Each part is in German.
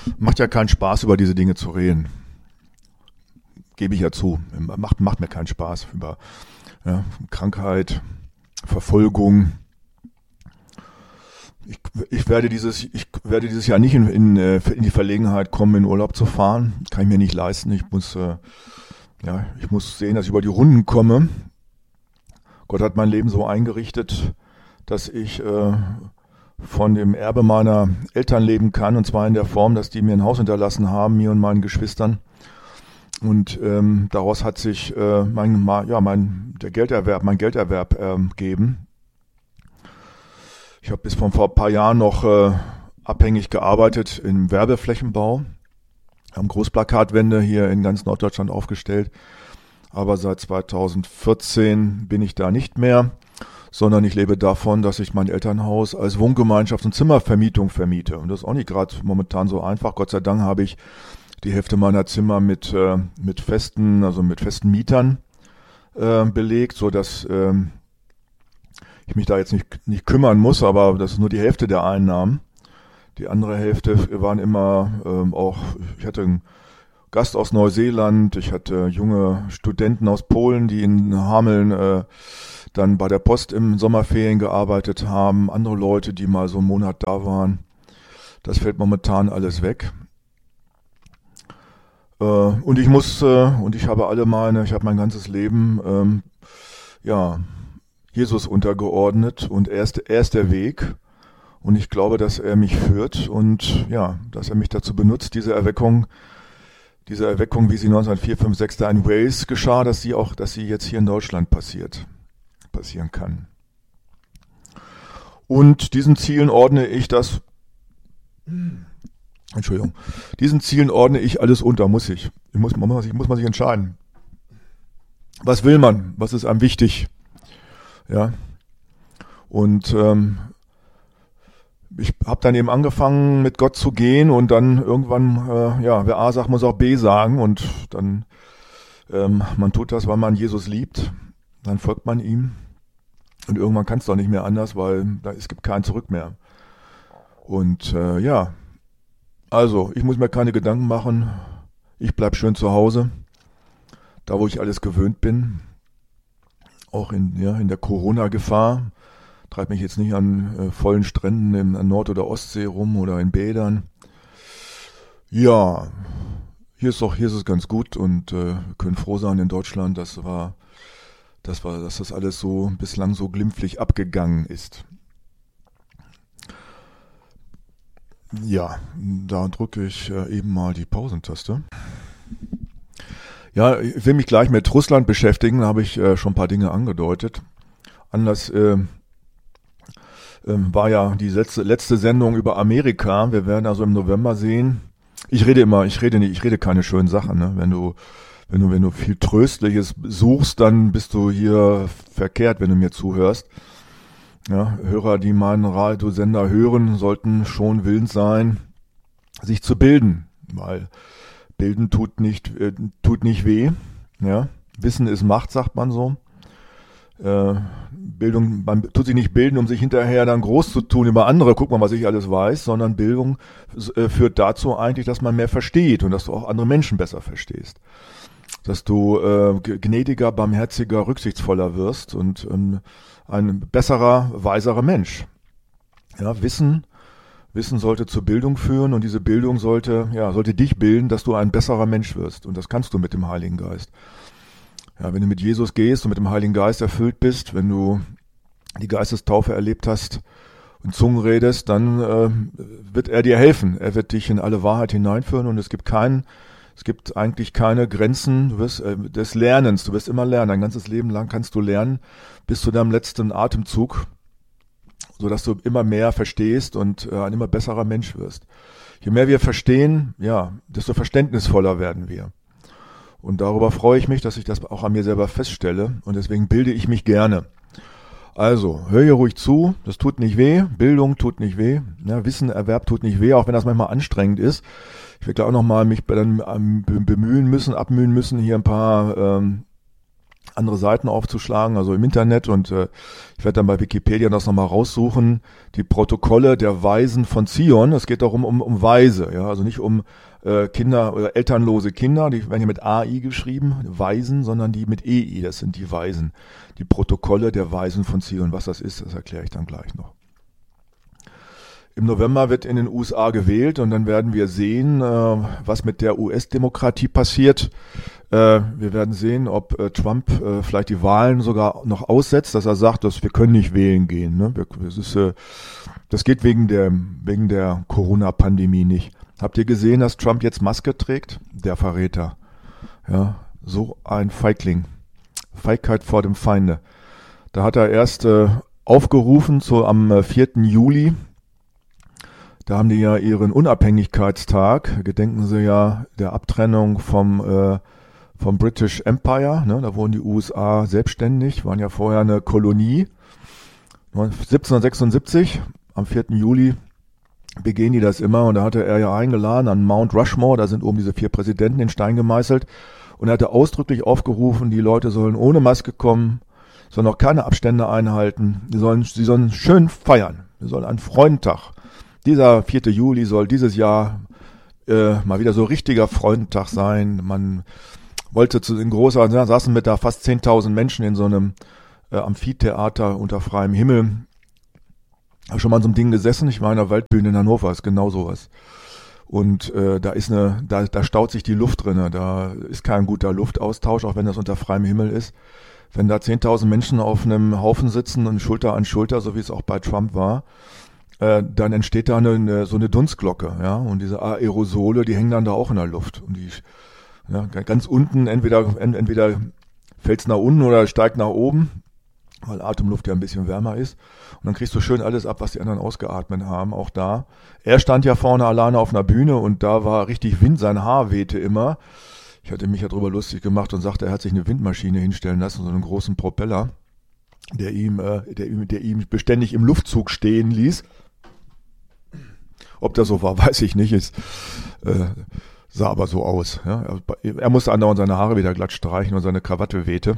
Macht ja keinen Spaß, über diese Dinge zu reden. Gebe ich ja zu. Macht mir keinen Spaß über Krankheit, Verfolgung. Ich werde dieses Jahr nicht in die Verlegenheit kommen, in Urlaub zu fahren. Kann ich mir nicht leisten. Ich muss sehen, dass ich über die Runden komme. Gott hat mein Leben so eingerichtet, dass ich von dem Erbe meiner Eltern leben kann, und zwar in der Form, dass die mir ein Haus hinterlassen haben, mir und meinen Geschwistern. Und daraus hat sich mein Gelderwerb ergeben. Ich habe bis vor ein paar Jahren noch abhängig gearbeitet im Werbeflächenbau. Wir haben Großplakatwände hier in ganz Norddeutschland aufgestellt. Aber seit 2014 bin ich da nicht mehr, sondern ich lebe davon, dass ich mein Elternhaus als Wohngemeinschaft und Zimmervermietung vermiete. Und das ist auch nicht gerade momentan so einfach. Gott sei Dank habe ich die Hälfte meiner Zimmer mit festen Mietern belegt, so dass ich mich da jetzt nicht kümmern muss, aber das ist nur die Hälfte der Einnahmen. Die andere Hälfte waren immer ich hatte einen Gast aus Neuseeland, ich hatte junge Studenten aus Polen, die in Hameln dann bei der Post im Sommerferien gearbeitet haben, andere Leute, die mal so einen Monat da waren. Das fällt momentan alles weg. Und ich habe mein ganzes Leben Jesus untergeordnet, und er ist der Weg, und ich glaube, dass er mich führt und dass er mich dazu benutzt, diese Erweckung, wie sie 1904, 5, 6 da in Wales geschah, dass sie jetzt hier in Deutschland passieren kann. Und diesen Zielen ordne ich alles unter, muss ich. Muss man sich entscheiden. Was will man? Was ist einem wichtig? Ja. Und ich habe dann eben angefangen, mit Gott zu gehen, und dann irgendwann, wer A sagt, muss auch B sagen, und dann man tut das, weil man Jesus liebt, dann folgt man ihm, und irgendwann kann es doch nicht mehr anders, weil es gibt kein Zurück mehr. Und also ich muss mir keine Gedanken machen, ich bleib schön zu Hause, da wo ich alles gewöhnt bin, auch in der Corona-Gefahr. Treibt mich jetzt nicht an vollen Stränden in Nord- oder Ostsee rum oder in Bädern. Ja, hier ist es ganz gut, und wir können froh sein in Deutschland, dass das alles so bislang so glimpflich abgegangen ist. Ja, da drücke ich eben mal die Pausentaste. Ja, ich will mich gleich mit Russland beschäftigen, da habe ich schon ein paar Dinge angedeutet. Anlass war ja die letzte Sendung über Amerika. Wir werden also im November sehen. Ich rede keine schönen Sachen, ne? Wenn du viel Tröstliches suchst, dann bist du hier verkehrt, wenn du mir zuhörst. Ja, Hörer, die meinen Radiosender hören, sollten schon willens sein, sich zu bilden, weil Bilden tut nicht weh. Ja, Wissen ist Macht, sagt man so. Man tut sich nicht bilden, um sich hinterher dann groß zu tun über andere, guck mal, was ich alles weiß, sondern Bildung führt dazu eigentlich, dass man mehr versteht und dass du auch andere Menschen besser verstehst. Dass du gnädiger, barmherziger, rücksichtsvoller wirst und ein besserer, weiserer Mensch. Ja, Wissen sollte zur Bildung führen, und diese Bildung sollte dich bilden, dass du ein besserer Mensch wirst. Und das kannst du mit dem Heiligen Geist. Ja, wenn du mit Jesus gehst und mit dem Heiligen Geist erfüllt bist, wenn du die Geistestaufe erlebt hast und Zungen redest, dann wird er dir helfen. Er wird dich in alle Wahrheit hineinführen, und es gibt eigentlich keine Grenzen des Lernens. Du wirst immer lernen. Dein ganzes Leben lang kannst du lernen bis zu deinem letzten Atemzug, sodass du immer mehr verstehst und ein immer besserer Mensch wirst. Je mehr wir verstehen, desto verständnisvoller werden wir. Und darüber freue ich mich, dass ich das auch an mir selber feststelle, und deswegen bilde ich mich gerne. Also, hör hier ruhig zu, das tut nicht weh, Bildung tut nicht weh, Wissenerwerb tut nicht weh, auch wenn das manchmal anstrengend ist. Ich werde auch nochmal mich dann abmühen müssen, hier ein paar andere Seiten aufzuschlagen, also im Internet, und ich werde dann bei Wikipedia das nochmal raussuchen, die Protokolle der Weisen von Zion. Es geht darum um Weise, ja, also nicht um Kinder oder elternlose Kinder, die werden hier mit AI geschrieben, Weisen, sondern die mit EI, das sind die Weisen. Die Protokolle der Weisen von Zion. Was das ist, das erkläre ich dann gleich noch. Im November wird in den USA gewählt und dann werden wir sehen, was mit der US-Demokratie passiert. Wir werden sehen, ob Trump vielleicht die Wahlen sogar noch aussetzt, dass er sagt, dass wir können nicht wählen gehen. Ne? Das geht wegen der Corona-Pandemie nicht. Habt ihr gesehen, dass Trump jetzt Maske trägt? Der Verräter. Ja, so ein Feigling. Feigheit vor dem Feinde. Da hat er erst aufgerufen, so am 4. Juli. Da haben die ja ihren Unabhängigkeitstag, gedenken sie ja der Abtrennung vom British Empire, ne? Da wurden die USA selbstständig, waren ja vorher eine Kolonie. 1776, am 4. Juli, begehen die das immer, und da hatte er ja eingeladen an Mount Rushmore, da sind oben diese 4 Präsidenten in Stein gemeißelt, und er hatte ausdrücklich aufgerufen, die Leute sollen ohne Maske kommen, sollen auch keine Abstände einhalten, sie sollen schön feiern, wir sollen einen Freudentag. Dieser 4. Juli soll dieses Jahr mal wieder so richtiger Freudentag sein. Man wollte saßen mit da fast 10.000 Menschen in so einem Amphitheater unter freiem Himmel. Habe schon mal an so einem Ding gesessen. Ich war in der Waldbühne in Hannover, ist genau sowas. Und da staut sich die Luft drinne. Da ist kein guter Luftaustausch, auch wenn das unter freiem Himmel ist. Wenn da 10.000 Menschen auf einem Haufen sitzen und Schulter an Schulter, so wie es auch bei Trump war, dann entsteht da so eine Dunstglocke, ja, und diese Aerosole, die hängen dann da auch in der Luft. Und die, ja, ganz unten, entweder fällt es nach unten oder steigt nach oben, weil Atemluft ja ein bisschen wärmer ist. Und dann kriegst du schön alles ab, was die anderen ausgeatmet haben, auch da. Er stand ja vorne alleine auf einer Bühne und da war richtig Wind, sein Haar wehte immer. Ich hatte mich ja drüber lustig gemacht und sagte, er hat sich eine Windmaschine hinstellen lassen, so einen großen Propeller, der ihm beständig im Luftzug stehen ließ. Ob das so war, weiß ich nicht. Es sah aber so aus. Ja. Er musste andauernd seine Haare wieder glatt streichen und seine Krawatte wehte.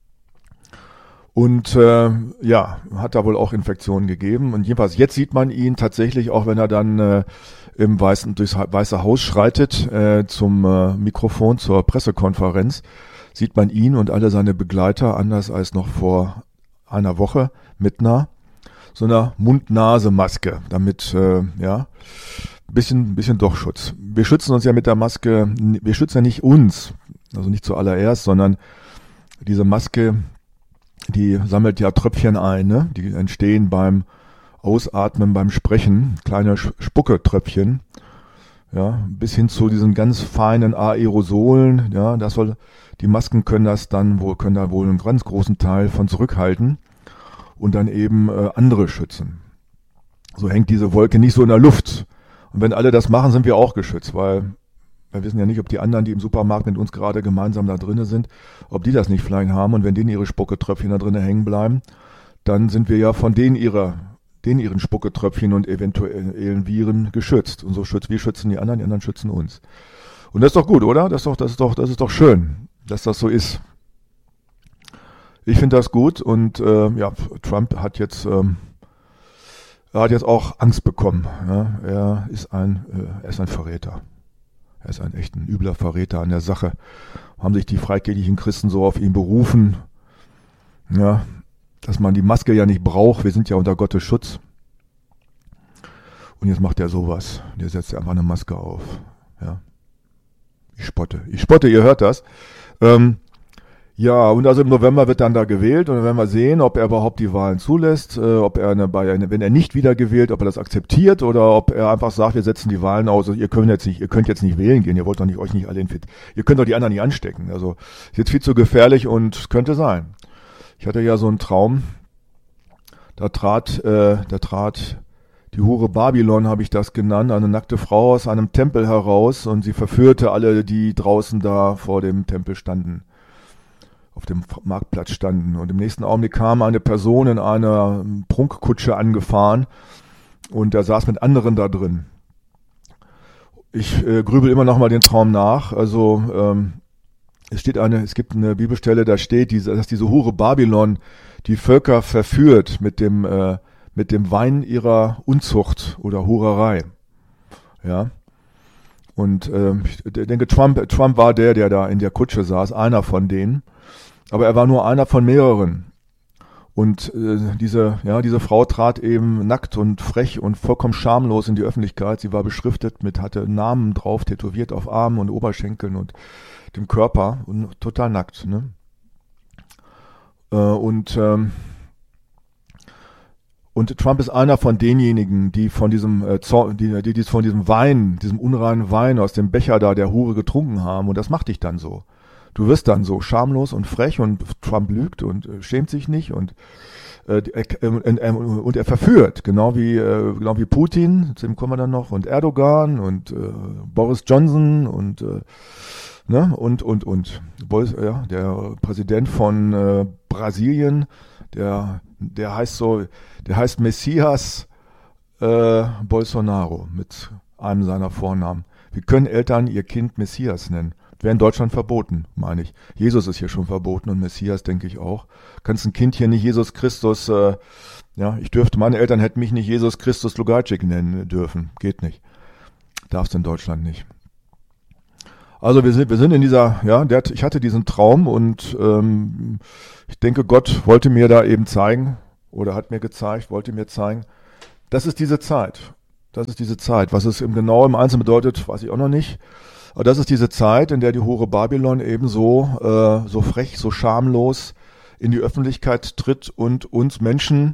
Und hat da wohl auch Infektionen gegeben. Und jedenfalls jetzt sieht man ihn tatsächlich, auch wenn er dann durchs Weiße Haus schreitet zum Mikrofon, zur Pressekonferenz, sieht man ihn und alle seine Begleiter, anders als noch vor einer Woche, mit so einer Mund-Nase-Maske, damit, bisschen doch Schutz. Wir schützen uns ja mit der Maske, wir schützen ja nicht uns, also nicht zuallererst, sondern diese Maske, die sammelt ja Tröpfchen ein, ne? Die entstehen beim Ausatmen, beim Sprechen, kleine Spucketröpfchen, ja, bis hin zu diesen ganz feinen Aerosolen, ja, die Masken können da wohl einen ganz großen Teil von zurückhalten und dann eben andere schützen. So hängt diese Wolke nicht so in der Luft. Und wenn alle das machen, sind wir auch geschützt, weil wir wissen ja nicht, ob die anderen, die im Supermarkt mit uns gerade gemeinsam da drinnen sind, ob die das nicht vielleicht haben. Und wenn denen ihre Spucketröpfchen da drinnen hängen bleiben, dann sind wir ja von denen ihren Spucketröpfchen und eventuellen Viren geschützt. Und wir schützen die anderen schützen uns. Und das ist doch gut, oder? Das ist doch schön, dass das so ist. Ich finde das gut und Trump hat jetzt auch Angst bekommen. Ja? Er ist ein Verräter. Er ist ein echt ein übler Verräter an der Sache. Haben sich die freikirchlichen Christen so auf ihn berufen, ja, dass man die Maske ja nicht braucht. Wir sind ja unter Gottes Schutz. Und jetzt macht er sowas. Der setzt einfach eine Maske auf. Ja. Ich spotte, ihr hört das. Und also im November wird dann da gewählt und dann werden wir sehen, ob er überhaupt die Wahlen zulässt, ob er wenn er nicht wiedergewählt, ob er das akzeptiert oder ob er einfach sagt, wir setzen die Wahlen aus, ihr könnt jetzt nicht wählen gehen, ihr wollt doch nicht euch nicht alle ihr könnt doch die anderen nicht anstecken. Also ist jetzt viel zu gefährlich und könnte sein. Ich hatte ja so einen Traum, da trat die Hure Babylon, habe ich das genannt, eine nackte Frau aus einem Tempel heraus und sie verführte alle, die draußen da vor dem Tempel standen, auf dem Marktplatz standen. Und im nächsten Augenblick kam eine Person in einer Prunkkutsche angefahren und der saß mit anderen da drin. Ich grübel immer noch mal den Traum nach. Also Es gibt eine Bibelstelle, da steht, dass diese Hure Babylon die Völker verführt mit dem Wein ihrer Unzucht oder Hurerei. Ja. Und ich denke, Trump war der da in der Kutsche saß, einer von denen. Aber er war nur einer von mehreren. Und diese Frau trat eben nackt und frech und vollkommen schamlos in die Öffentlichkeit. Sie war beschriftet hatte Namen drauf, tätowiert auf Armen und Oberschenkeln und dem Körper und total nackt. Ne? Und Trump ist einer von denjenigen, die von diesem von diesem Wein, diesem unreinen Wein aus dem Becher da der Hure getrunken haben. Und das macht dich dann so. Du wirst dann so schamlos und frech und Trump lügt und schämt sich nicht und er verführt, genau wie Putin, zu dem kommen wir dann noch, und Erdogan und Boris Johnson und der Präsident von Brasilien, der heißt Messias Bolsonaro mit einem seiner Vornamen. Wie können Eltern ihr Kind Messias nennen? Wäre in Deutschland verboten, meine ich. Jesus ist hier schon verboten und Messias, denke ich auch. Kannst ein Kind hier nicht Jesus Christus, meine Eltern hätten mich nicht Jesus Christus Lugarczyk nennen dürfen. Geht nicht. Darfst in Deutschland nicht. Also wir sind in dieser, ich hatte diesen Traum und ich denke, Gott wollte mir da eben zeigen, oder wollte mir zeigen, das ist diese Zeit. Das ist diese Zeit. Was es im Einzelnen bedeutet, weiß ich auch noch nicht. Aber das ist diese Zeit, in der die Hure Babylon eben so frech, so schamlos in die Öffentlichkeit tritt und uns Menschen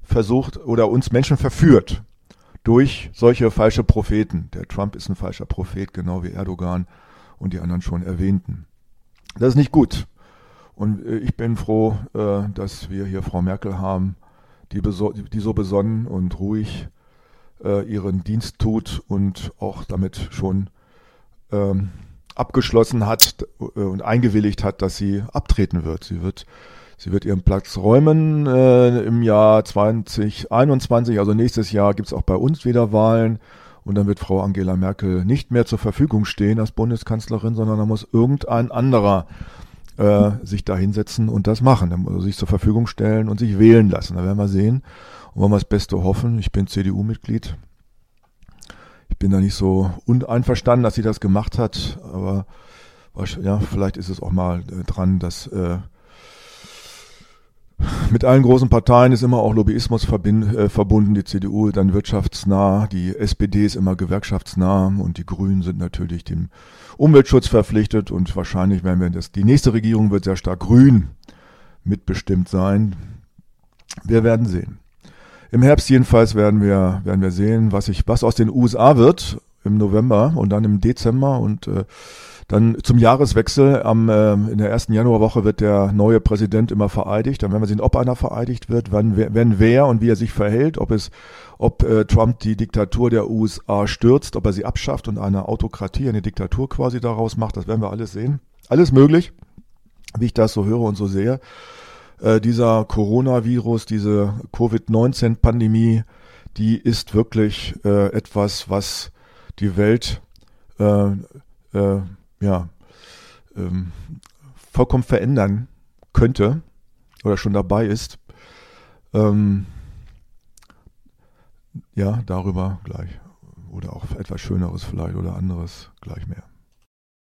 verführt durch solche falsche Propheten. Der Trump ist ein falscher Prophet, genau wie Erdogan und die anderen schon erwähnten. Das ist nicht gut. Und ich bin froh, dass wir hier Frau Merkel haben, die so besonnen und ruhig ihren Dienst tut und auch damit schon abgeschlossen hat und eingewilligt hat, dass sie abtreten wird. Sie wird ihren Platz räumen im Jahr 2021, also nächstes Jahr gibt es auch bei uns wieder Wahlen und dann wird Frau Angela Merkel nicht mehr zur Verfügung stehen als Bundeskanzlerin, sondern da muss irgendein anderer sich da hinsetzen und das machen. Dann muss er sich zur Verfügung stellen und sich wählen lassen. Da werden wir sehen und wollen wir das Beste hoffen. Ich bin CDU-Mitglied. Ich bin da nicht so uneinverstanden, dass sie das gemacht hat, aber vielleicht ist es auch mal dran, dass mit allen großen Parteien ist immer auch Lobbyismus verbunden. Die CDU dann wirtschaftsnah, die SPD ist immer gewerkschaftsnah und die Grünen sind natürlich dem Umweltschutz verpflichtet und wahrscheinlich die nächste Regierung wird sehr stark grün mitbestimmt sein. Wir werden sehen. Im Herbst jedenfalls werden wir sehen, was aus den USA wird im November und dann im Dezember und dann zum Jahreswechsel in der ersten Januarwoche wird der neue Präsident immer vereidigt. Dann werden wir sehen, ob einer vereidigt wird, wenn wer und wie er sich verhält, ob Trump die Diktatur der USA stürzt, ob er sie abschafft und eine Autokratie, eine Diktatur quasi daraus macht. Das werden wir alles sehen. Alles möglich, wie ich das so höre und so sehe. Dieser Coronavirus, diese Covid-19-Pandemie, die ist wirklich etwas, was die Welt vollkommen verändern könnte oder schon dabei ist. Darüber gleich. Oder auch etwas Schöneres vielleicht oder anderes gleich mehr.